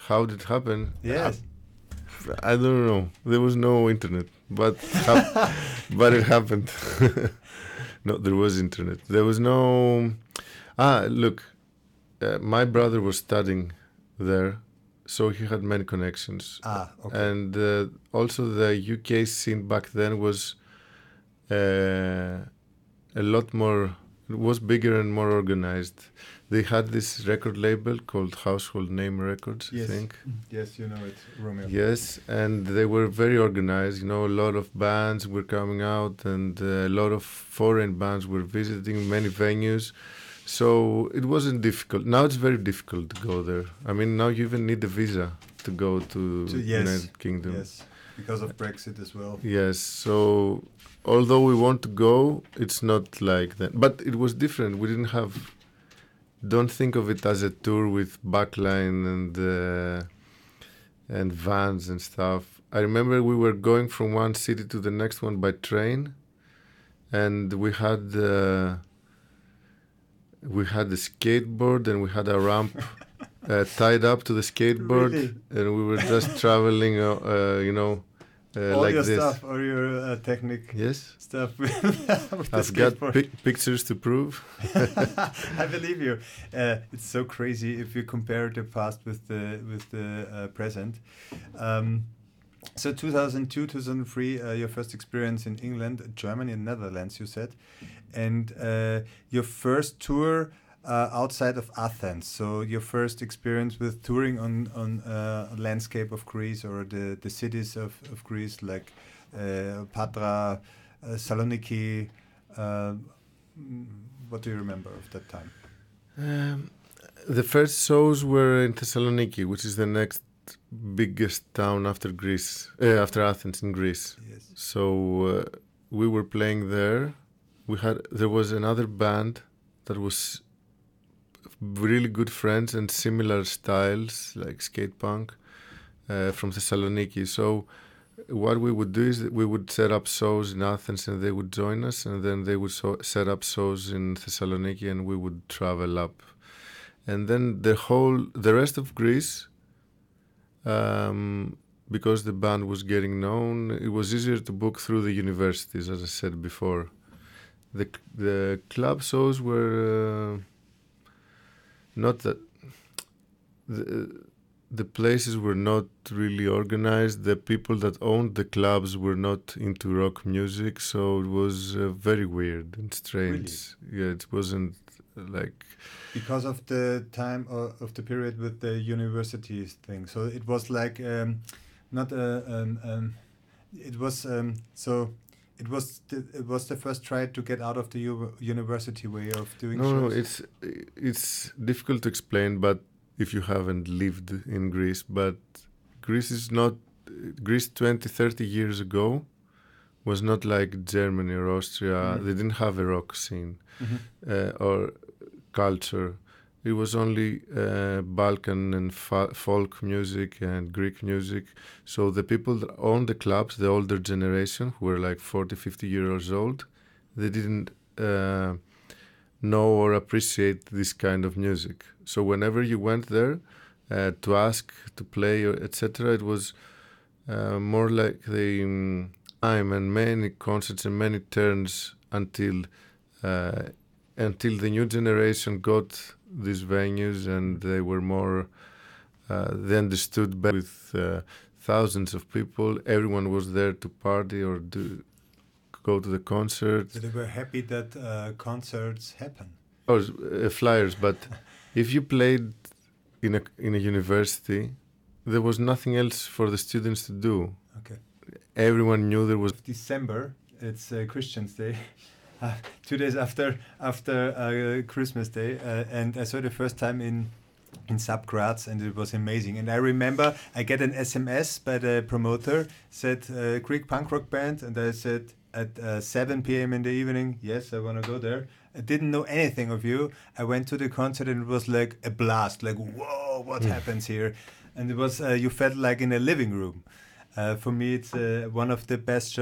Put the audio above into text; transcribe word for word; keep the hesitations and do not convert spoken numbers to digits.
how did it happen? Yes. I, I don't know. There was no internet, but hap- but it happened. No, there was internet. There was no. Ah, look, uh, my brother was studying there, so he had many connections. Ah, okay. And uh, also the U K scene back then was uh, a lot more. It was bigger and more organized. They had this record label called Household Name Records, Yes. I think. Yes, you know it, Romeo. Yes, and they were very organized. You know, a lot of bands were coming out, and uh, a lot of foreign bands were visiting many venues. So it wasn't difficult. Now it's very difficult to go there. I mean, now you even need a visa to go to So, yes. United Kingdom. Yes, because of Brexit as well. Yes, so although we want to go, it's not like that. But it was different. We didn't have. Don't think of it as a tour with backline and uh, and vans and stuff. I remember we were going from one city to the next one by train, and we had uh, we had a skateboard and we had a ramp uh, tied up to the skateboard, Really? and we were just traveling, uh, uh, you know, uh, All like your this. stuff, all your uh, technique Yes. stuff with, with the I've got skateboard. pic- pictures to prove. I believe you. Uh, it's so crazy if you compare the past with the with the uh, present. Um, so two thousand two, two thousand three, uh, your first experience in England, Germany, and Netherlands, you said, and uh, your first tour uh, outside of Athens. So your first experience with touring on on uh, landscape of Greece or the the cities of, of Greece like uh, Patra, uh, Saloniki. Uh, what do you remember of that time? Um, the first shows were in Thessaloniki, which is the next biggest town after Greece, uh, after Athens in Greece. Yes. So uh, we were playing there. We had there was another band that was really good friends and similar styles like skate punk uh, from Thessaloniki. So what we would do is that we would set up shows in Athens and they would join us, and then they would so- set up shows in Thessaloniki and we would travel up. And then the whole, the rest of Greece, um, because the band was getting known, it was easier to book through the universities, as I said before. The the club shows were uh, not that the the places were not really organized. The people that owned the clubs were not into rock music, so it was uh, very weird and strange. Really? Yeah, it wasn't uh, like because of the time of, of the period with the universities thing. So it was like um, not a um, um, it was um, so. It was the, it was the first try to get out of the u- university way of doing no, shows. no, it's it's difficult to explain, but if you haven't lived in Greece, but Greece is not Greece twenty, thirty years ago was not like Germany or Austria. Mm-hmm. They didn't have a rock scene mm-hmm. uh, or culture. It was only uh, Balkan and fa- folk music and Greek music. So the people that owned the clubs, the older generation, who were like forty, fifty years old, they didn't uh, know or appreciate this kind of music. So whenever you went there uh, to ask to play, et cetera, it was uh, more like the um, time and many concerts and many turns until uh, until the new generation got these venues and they were more uh, they understood better with uh, thousands of people. Everyone was there to party or do go to the concert. So they were happy that uh, concerts happen. Or uh, flyers, but if you played in a in a university, there was nothing else for the students to do. Okay. Everyone knew there was December. It's uh, Christian's Day. Uh, two days after after uh, Christmas Day, uh, and I saw it the first time in in Sub Graz, and it was amazing. And I remember I get an S M S by the promoter, said uh, Greek punk rock band, and I said at uh, seven p.m. in the evening, yes, I want to go there. I didn't know anything of you. I went to the concert and it was like a blast, like whoa, what happens here? And it was uh, you felt like in a living room. Uh, for me, it's uh, one of the best shows